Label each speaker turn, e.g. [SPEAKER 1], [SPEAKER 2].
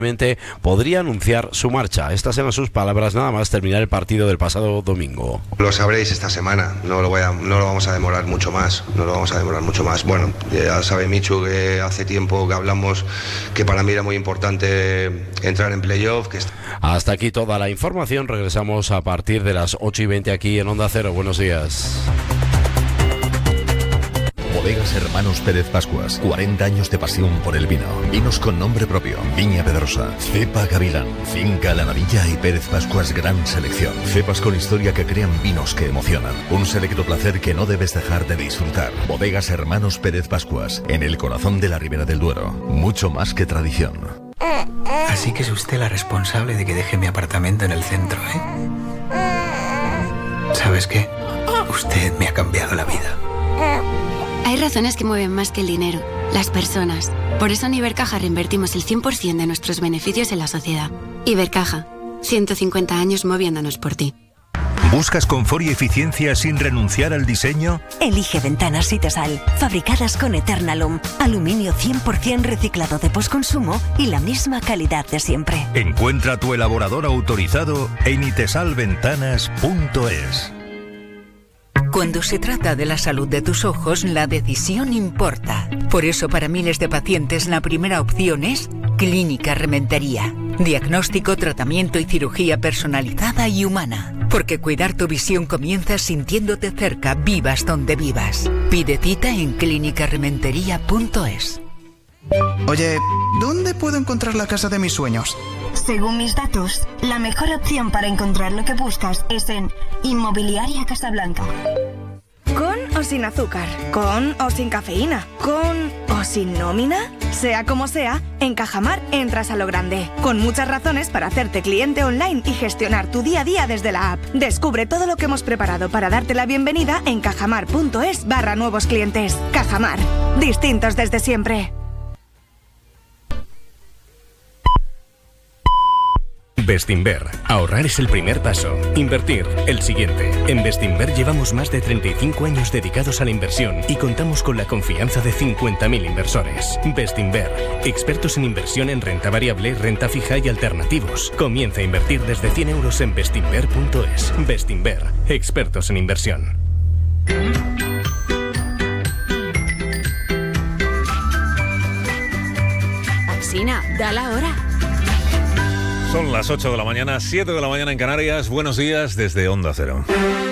[SPEAKER 1] podría anunciar su marcha. Estas eran sus palabras nada más terminar el partido del pasado domingo.
[SPEAKER 2] Lo sabréis esta semana, no lo vamos a demorar mucho más, Bueno, ya sabe Michu que hace tiempo que hablamos que para mí era muy importante entrar en playoff.
[SPEAKER 1] Hasta aquí toda la información, regresamos a partir de las 8:20 aquí en Onda Cero. Buenos días.
[SPEAKER 3] Bodegas Hermanos Pérez Pascuas, 40 años de pasión por el vino. Vinos con nombre propio, Viña Pedrosa, Cepa Gavilán, Finca La Navilla y Pérez Pascuas Gran Selección. Cepas con historia que crean vinos que emocionan. Un selecto placer que no debes dejar de disfrutar. Bodegas Hermanos Pérez Pascuas, en el corazón de la Ribera del Duero. Mucho más que tradición.
[SPEAKER 4] Así que es usted la responsable de que deje mi apartamento en el centro, ¿eh? ¿Sabes qué? Usted me ha cambiado la vida.
[SPEAKER 5] Hay razones que mueven más que el dinero, las personas. Por eso en Ibercaja reinvertimos el 100% de nuestros beneficios en la sociedad. Ibercaja, 150 años moviéndonos por ti.
[SPEAKER 6] ¿Buscas confort y eficiencia sin renunciar al diseño?
[SPEAKER 7] Elige Ventanas Itesal, fabricadas con Eternalum, aluminio 100% reciclado de postconsumo y la misma calidad de siempre.
[SPEAKER 6] Encuentra tu elaborador autorizado en itesalventanas.es.
[SPEAKER 8] Cuando se trata de la salud de tus ojos, la decisión importa. Por eso, para miles de pacientes, la primera opción es Clínica Rementería. Diagnóstico, tratamiento y cirugía personalizada y humana. Porque cuidar tu visión comienza sintiéndote cerca, vivas donde vivas. Pide cita en clinicarementería.es.
[SPEAKER 9] Oye, ¿dónde puedo encontrar la casa de mis sueños?
[SPEAKER 10] Según mis datos, la mejor opción para encontrar lo que buscas es en Inmobiliaria Casablanca.
[SPEAKER 11] ¿Con o sin azúcar? ¿Con o sin cafeína? ¿Con o sin nómina? Sea como sea, en Cajamar entras a lo grande. Con muchas razones para hacerte cliente online y gestionar tu día a día desde la app. Descubre todo lo que hemos preparado para darte la bienvenida en cajamar.es/nuevos clientes. Cajamar, distintos desde siempre.
[SPEAKER 12] Bestinver. Ahorrar es el primer paso. Invertir, el siguiente. En Bestinver llevamos más de 35 años dedicados a la inversión y contamos con la confianza de 50.000 inversores. Bestinver. Expertos en inversión en renta variable, renta fija y alternativos. Comienza a invertir desde 100 euros en bestinver.es. Bestinver. Expertos en inversión.
[SPEAKER 5] Alsina, da la hora.
[SPEAKER 13] Son las 8 de la mañana, 7 de la mañana en Canarias. Buenos días desde Onda Cero.